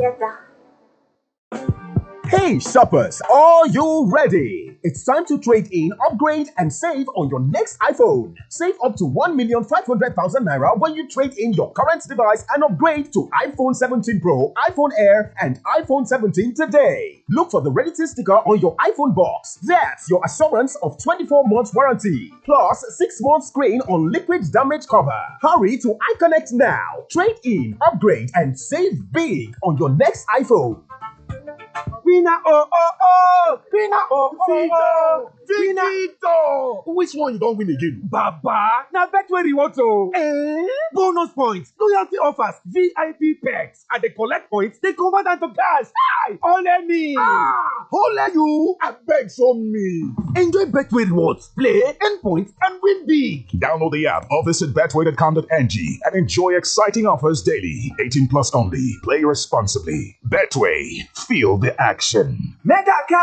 together. Hey shoppers, are you ready? It's time to trade in, upgrade, and save on your next iPhone. Save up to 1,500,000 naira when you trade in your current device and upgrade to iPhone 17 Pro, iPhone Air, and iPhone 17 today. Look for the ready-to sticker on your iPhone box. That's your assurance of 24 months warranty, plus 6 months screen on liquid damage cover. Hurry to iConnect now. Trade in, upgrade, and save big on your next iPhone. Winner, oh, oh, oh! Winner, oh, oh, oh! Victor! Which one you don't win again? Baba! Now bet where you want to. Bonus points, loyalty offers, VIP perks, and they collect points, they convert them to cash. Hi! Only me! Holla you! I beg so me. Enjoy Betway rewards, play, earn points, and win big. Download the app or visit betway.com.ng and enjoy exciting offers daily. 18 plus only. Play responsibly. Betway. Feel the action. Mega